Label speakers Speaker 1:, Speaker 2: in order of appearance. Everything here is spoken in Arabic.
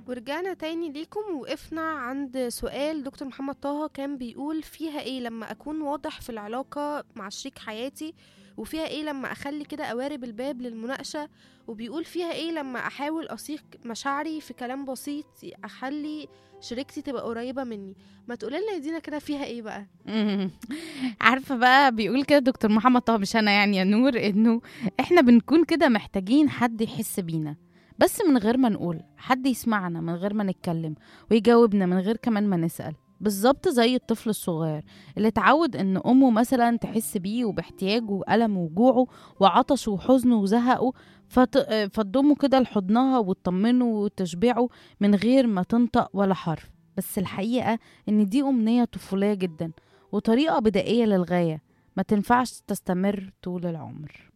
Speaker 1: ورجعنا تاني ليكم، وقفنا عند سؤال دكتور محمد طه كان بيقول فيها ايه لما اكون واضح في العلاقة مع شريك حياتي، وفيها ايه لما اخلي كده قوارب الباب للمناقشة، وبيقول فيها ايه لما احاول اثيق مشاعري في كلام بسيط اخلي شريكتي تبقى قريبة مني. ما تقولنا يا دينا كده فيها ايه بقى؟
Speaker 2: مم. عارفه بقى بيقول كده دكتور محمد طه، مش انا يعني يا نور، انه احنا بنكون كده محتاجين حد يحس بينا، بس من غير ما نقول، حد يسمعنا من غير ما نتكلم، ويجاوبنا من غير كمان ما نسأل، بالظبط زي الطفل الصغير اللي اتعود ان امه مثلا تحس بيه وباحتياجه وألمه وجوعه وعطشه وحزنه وزهقه، فتضمه كده لحضنها وتطمنه وتشبعه من غير ما تنطق ولا حرف. بس الحقيقة ان دي أمنية طفولية جدا، وطريقة بدائية للغاية، ما تنفعش تستمر طول العمر.